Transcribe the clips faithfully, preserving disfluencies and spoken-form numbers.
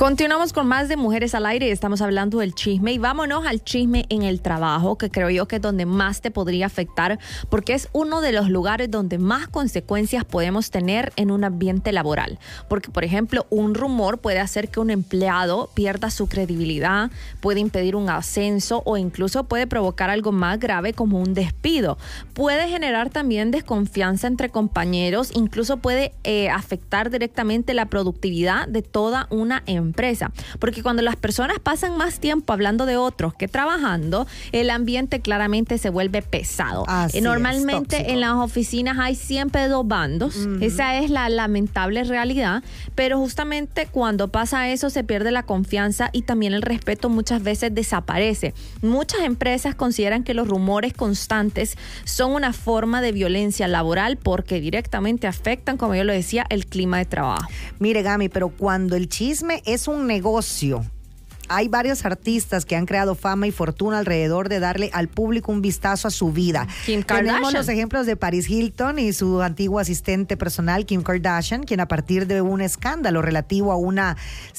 Continuamos con más de Mujeres al Aire. Estamos hablando del chisme y vámonos al chisme en el trabajo, que creo yo que es donde más te podría afectar, porque es uno de los lugares donde más consecuencias podemos tener en un ambiente laboral. Porque, por ejemplo, un rumor puede hacer que un empleado pierda su credibilidad, puede impedir un ascenso o incluso puede provocar algo más grave como un despido. Puede generar también desconfianza entre compañeros, incluso puede eh, afectar directamente la productividad de toda una empresa. empresa, porque cuando las personas pasan más tiempo hablando de otros que trabajando, el ambiente claramente se vuelve pesado. Así eh, normalmente es, en las oficinas hay siempre dos bandos, uh-huh. Esa es la lamentable realidad, pero justamente cuando pasa eso se pierde la confianza y también el respeto muchas veces desaparece. Muchas empresas consideran que los rumores constantes son una forma de violencia laboral porque directamente afectan, como yo lo decía, el clima de trabajo. Mire, Gami, pero cuando el chisme es un negocio, hay varios artistas que han creado fama y fortuna alrededor de darle al público un vistazo a su vida. Kim Kardashian. Tenemos los ejemplos de Paris Hilton y su antiguo asistente personal, Kim Kardashian, quien a partir de un escándalo relativo a una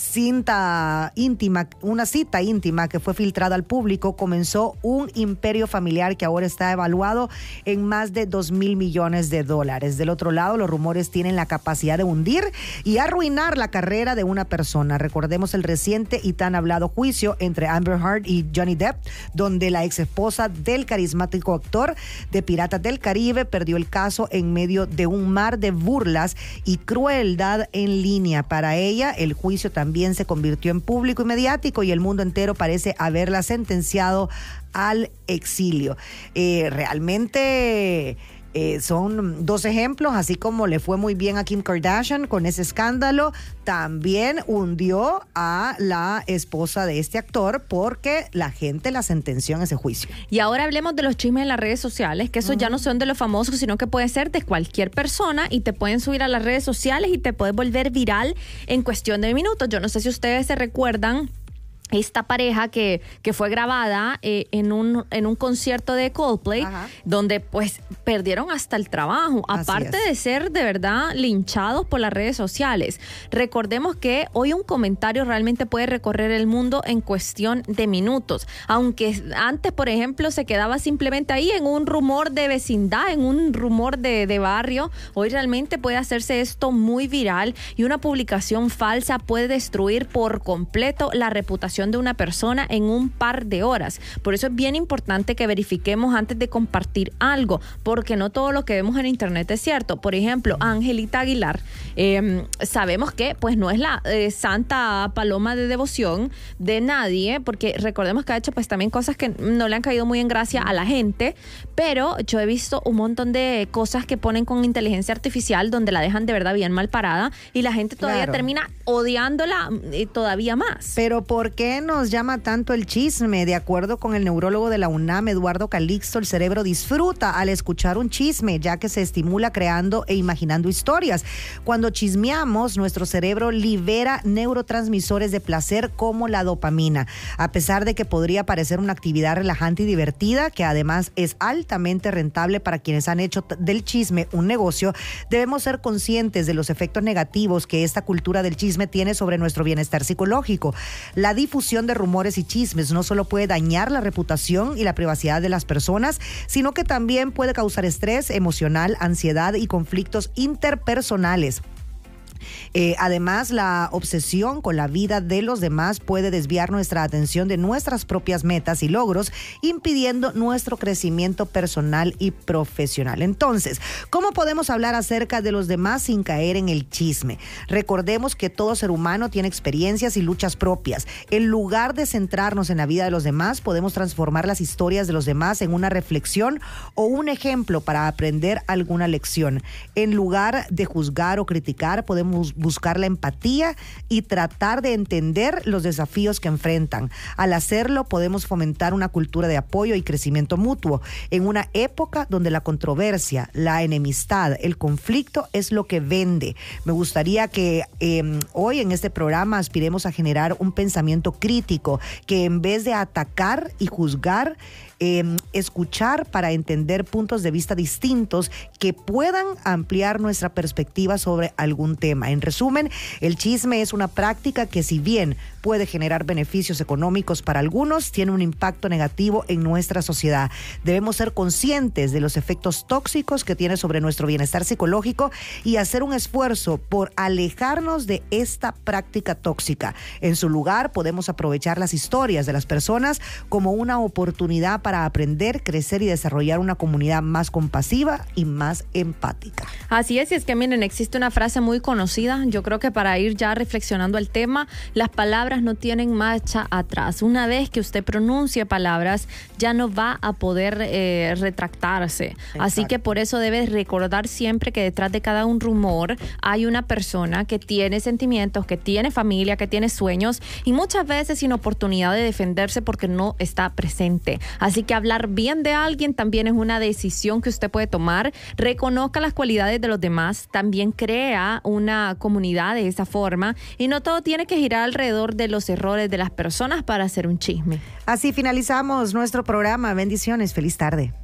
cinta íntima, una cita íntima que fue filtrada al público, comenzó un imperio familiar que ahora está evaluado en más de dos mil millones de dólares. Del otro lado, los rumores tienen la capacidad de hundir y arruinar la carrera de una persona. Recordemos el reciente y tan hablado juicio entre Amber Heard y Johnny Depp, donde la ex esposa del carismático actor de Piratas del Caribe perdió el caso en medio de un mar de burlas y crueldad en línea. Para ella, el juicio también se convirtió en público y mediático y el mundo entero parece haberla sentenciado al exilio. Eh, realmente... Eh, son dos ejemplos, así como le fue muy bien a Kim Kardashian con ese escándalo, también hundió a la esposa de este actor porque la gente la sentenció en ese juicio. Y ahora hablemos de los chismes en las redes sociales, que esos uh-huh. ya no son de los famosos, sino que puede ser de cualquier persona y te pueden subir a las redes sociales y te puedes volver viral en cuestión de minutos. Yo no sé si ustedes se recuerdan esta pareja que, que fue grabada eh, en un en un concierto de Coldplay, ajá. donde pues perdieron hasta el trabajo, Así aparte es. de ser de verdad linchados por las redes sociales. Recordemos que hoy un comentario realmente puede recorrer el mundo en cuestión de minutos, aunque antes, por ejemplo, se quedaba simplemente ahí en un rumor de vecindad, en un rumor de, de barrio. Hoy realmente puede hacerse esto muy viral y una publicación falsa puede destruir por completo la reputación de una persona en un par de horas. Por eso es bien importante que verifiquemos antes de compartir algo, porque no todo lo que vemos en internet es cierto. Por ejemplo, Angelita Aguilar, eh, sabemos que pues no es la eh, santa paloma de devoción de nadie, porque recordemos que ha hecho pues también cosas que no le han caído muy en gracia a la gente, pero yo he visto un montón de cosas que ponen con inteligencia artificial donde la dejan de verdad bien mal parada y la gente todavía claro. termina odiándola eh, todavía más. Pero ¿por qué nos llama tanto el chisme? De acuerdo con el neurólogo de la UNAM, Eduardo Calixto, el cerebro disfruta al escuchar un chisme, ya que se estimula creando e imaginando historias. Cuando chismeamos, nuestro cerebro libera neurotransmisores de placer como la dopamina. A pesar de que podría parecer una actividad relajante y divertida, que además es altamente rentable para quienes han hecho del chisme un negocio, debemos ser conscientes de los efectos negativos que esta cultura del chisme tiene sobre nuestro bienestar psicológico. La difusión de rumores y chismes no solo puede dañar la reputación y la privacidad de las personas, sino que también puede causar estrés emocional, ansiedad y conflictos interpersonales. Eh, además, la obsesión con la vida de los demás puede desviar nuestra atención de nuestras propias metas y logros, impidiendo nuestro crecimiento personal y profesional. Entonces, ¿cómo podemos hablar acerca de los demás sin caer en el chisme? Recordemos que todo ser humano tiene experiencias y luchas propias. En lugar de centrarnos en la vida de los demás, podemos transformar las historias de los demás en una reflexión o un ejemplo para aprender alguna lección. En lugar de juzgar o criticar, podemos buscar la empatía y tratar de entender los desafíos que enfrentan. Al hacerlo, podemos fomentar una cultura de apoyo y crecimiento mutuo en una época donde la controversia, la enemistad, el conflicto es lo que vende. Me gustaría que eh, hoy en este programa aspiremos a generar un pensamiento crítico que en vez de atacar y juzgar, eh, escuchar para entender puntos de vista distintos que puedan ampliar nuestra perspectiva sobre algún tema. En resumen, el chisme es una práctica que, si bien puede generar beneficios económicos para algunos, tiene un impacto negativo en nuestra sociedad. Debemos ser conscientes de los efectos tóxicos que tiene sobre nuestro bienestar psicológico y hacer un esfuerzo por alejarnos de esta práctica tóxica. En su lugar, podemos aprovechar las historias de las personas como una oportunidad para aprender, crecer y desarrollar una comunidad más compasiva y más empática. Así es, y es que miren, existe una frase muy conocida, yo creo que para ir ya reflexionando el tema, las palabras no tienen marcha atrás. Una vez que usted pronuncie palabras, ya no va a poder eh, retractarse. Exacto. Así que por eso debe recordar siempre que detrás de cada un rumor hay una persona que tiene sentimientos, que tiene familia, que tiene sueños y muchas veces sin oportunidad de defenderse porque no está presente. Así que hablar bien de alguien también es una decisión que usted puede tomar. Reconozca las cualidades de los demás, también crea una comunidad de esa forma y no todo tiene que girar alrededor de los errores de las personas para hacer un chisme. Así finalizamos nuestro programa. Bendiciones, feliz tarde.